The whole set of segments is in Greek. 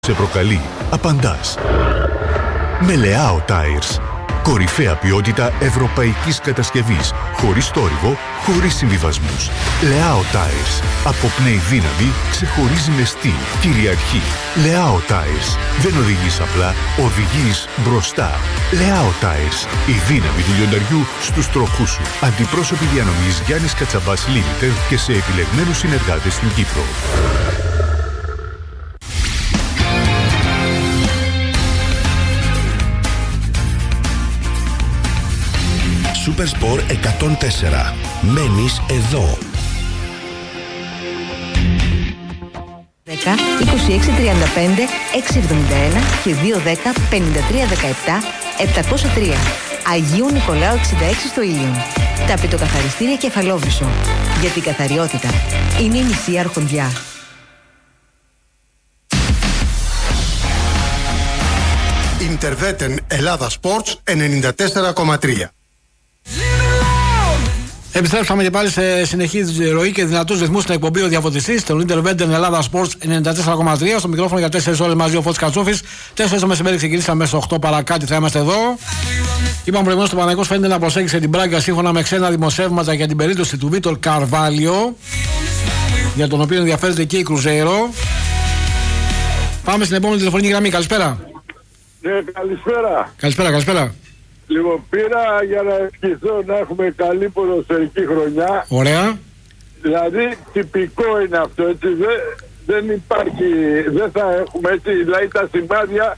σε προκαλεί, απαντάς. Με Leao Tires. Κορυφαία ποιότητα ευρωπαϊκής κατασκευής. Χωρίς θόρυβο, χωρίς συμβιβασμούς. Leao Tires. Αποπνέει δύναμη, ξεχωρίζει με στυλ, κυριαρχεί. Leao Tires. Δεν οδηγείς απλά, οδηγείς μπροστά. Leao Tires. Η δύναμη του λιονταριού στους τροχούς σου. Αντιπρόσωποι διανομής Γιάννης Κατσαμπάς Limited και σε επιλεγμένους συνεργάτες στην Κύπρο. Supersport 104. Μένεις εδώ. 10, 26, 35, 671 και 210, 53, 17, 703. Αγίου Νικολάου 66 στο Ήλιον. Ταπητοκαθαριστήρια Κεφαλόβρυσο. Γιατί η καθαριότητα είναι η μισή αρχοντιά. Ιντερβέτεν Ελλάδα Sports 94,3. Επιστρέψαμε και πάλι σε συνεχή ροή και δυνατούς ρυθμούς στην εκπομπή Ο Διαφωτιστής, στον Ιντερβέντεν Ελλάδα Sports 94,3. Στο μικρόφωνο για 4 ώρες μαζί ο Φώτης Κατσούφης. 4 το μεσημέρι ξεκινήσαμε μέσα 8 παρά κάτι, θα είμαστε εδώ. Είπαμε προηγουμένως ότι ο Παναθηναϊκός φαίνεται να προσέγγισε την Μπράγκα σύμφωνα με ξένα δημοσιεύματα για την περίπτωση του Βίτορ Καρβάλιο, για τον οποίο ενδιαφέρεται και η Κρουζέιρο. Πάμε στην επόμενη τηλεφωνική γραμμή. Καλησπέρα. Ναι, καλησπέρα. Καλησπέρα. Λοιπόν, πήρα για να ευχηθώ να έχουμε καλή ποδοσφαιρική χρονιά. Ωραία. Δηλαδή, τυπικό είναι αυτό, έτσι. Δεν υπάρχει, δεν θα έχουμε έτσι. Δηλαδή, τα σημάδια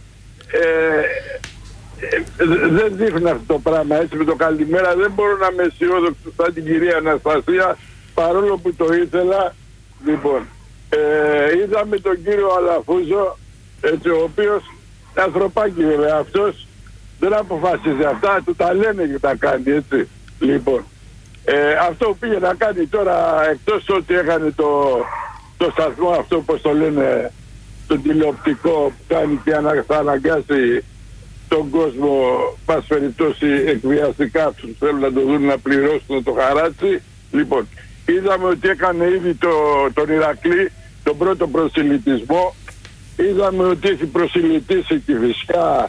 δεν δείχνουν αυτό το πράγμα, έτσι. Με το καλημέρα δεν μπορώ να είμαι αισιόδοξο σαν την κυρία Αναστασία, παρόλο που το ήθελα. Λοιπόν, είδαμε τον κύριο Αλαφούζο, έτσι, ο οποίος, ανθρωπάκι βέβαια αυτός, δεν αποφασίζει αυτά, του τα λένε και τα κάνει, έτσι. Λοιπόν, αυτό που πήγε να κάνει τώρα, εκτός ότι έκανε το σταθμό αυτό, όπως το λένε, το τηλεοπτικό που κάνει και θα αναγκάσει τον κόσμο, πας περιπτώσει εκβιαστικά, αυτούς θέλουν να το δουν να πληρώσουν το χαράτσι. Λοιπόν, είδαμε ότι έκανε ήδη τον Ηρακλή, τον πρώτο προσιλητισμό. Είδαμε ότι έχει προσιλητήσει και φυσικά,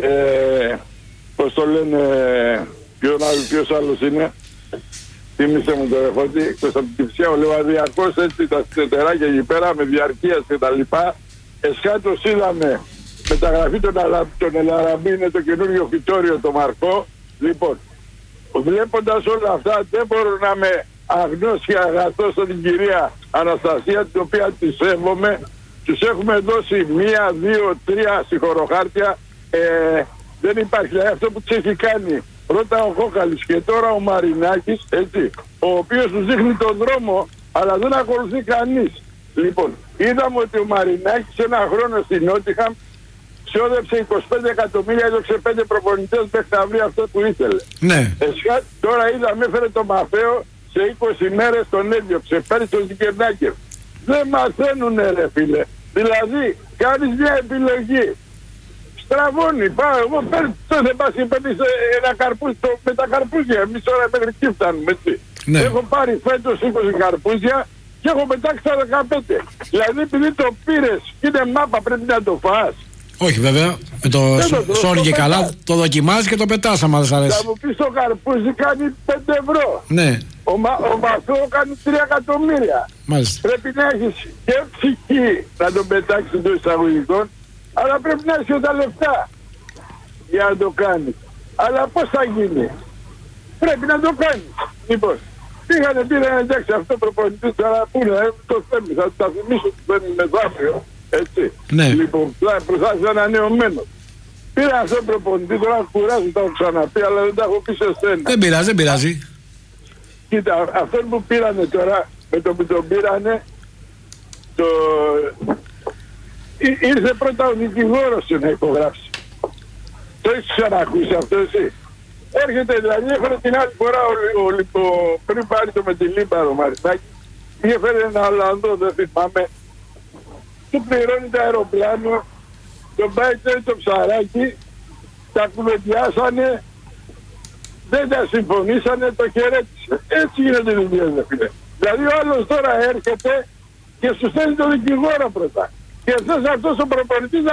πώς το λένε, ποιος άλλος είναι, θύμισε μου το ρεφότη, εκτός από την Κυψιά, ο Λεβαδιακός, έτσι, τα στεράκια εκεί πέρα με διαρκείας και τα λοιπά. Εσχάτως είδαμε μεταγραφή τον Ελαραμπή, είναι το καινούριο φυτόριο το Μαρκό. Λοιπόν, βλέποντας όλα αυτά δεν μπορώ να είμαι αγνός και αγαθός στην κυρία Αναστασία, την οποία τη σέβομαι. Τους έχουμε δώσει 1, 2, 3 συγχωροχάρτια. Δεν υπάρχει, δηλαδή αυτό που τους έχει κάνει πρώτα ο Κόκαλης και τώρα ο Μαρινάκης, έτσι, ο οποίος τους δείχνει τον δρόμο, αλλά δεν ακολουθεί κανείς. Λοιπόν, είδαμε ότι ο Μαρινάκης ένα χρόνο στην Νότιχαμ ξόδεψε 25 εκατομμύρια, έδωξε 5 προπονητές μέχρι να βρει αυτό που ήθελε. Ναι. Τώρα είδαμε, έφερε τον Μαφαίο, σε 20 μέρες τον έδιωξε, φέρει τον Ζικερνάκερ. Δεν μαθαίνουνε ρε φίλε. Δηλαδή, κάνεις μια επιλογή. Στραβώνει, πάω, εγώ δεν πας και παίρνεις ένα καρπούζι με τα καρπούζια. Εμείς τώρα μέχρι εκεί φτάνουμε, έτσι. Ναι. Έχω πάρει φέτος 20 καρπούζια και έχω πετάξει τα 15. Δηλαδή, επειδή το πήρες και είναι μάπα, πρέπει να το φας. Όχι βέβαια, με το σόρι και καλά το δοκιμάζει και το πετάς άμα δεν σ' αρέσει. Θα μου πεις το καρπούζι κάνει 5 ευρώ. Ναι. Ο Μαθαίο κάνει 3 εκατομμύρια. Μάλιστα. Πρέπει να έχεις και ψυχή να τον πετάξεις εντός εισαγωγικών, αλλά πρέπει να έχεις και τα λεφτά για να το κάνεις. Αλλά πώς θα γίνει? Πρέπει να το κάνεις. Λοιπόν, πήραν εντάξει αυτό προπονητής, αλλά πού είναι, το θέλει, θα τα θυμίσω ότι παίρνει μεθαύριο, έτσι. Ναι. Λοιπόν, προσπάθησα ανανεωμένος. Πήρα αυτό προπονητή, τώρα κουράζω, τα έχω ξαναπεί, αλλά δεν τα έχω πει σε σένα. Δεν πειράζει. Κοίτα, αυτόν που πήρανε τώρα, με το που τον πήρανε, ήρθε πρώτα ο δικηγόρος σου να υπογράψει. Το έχεις ξανακούσει αυτό εσύ? Έρχεται δηλαδή, έφερε την άλλη φορά πριν πάρει το με τη Λίμπαρο Μαρινάκη, είχε φέρει ένα Ολλανδό, δεν θυμάμαι, του πληρώνει το αεροπλάνο, τον πάει το ψαράκι, τα κουβεντιάσανε, δεν τα συμφωνήσανε, το χαιρέτησε. Έτσι γίνεται η δουλειά, δε φίλε. Δηλαδή ο άλλος τώρα έρχεται και σου στέλνει τον δικηγόρο πρώτα. Και θες αυτός ο προπονητής να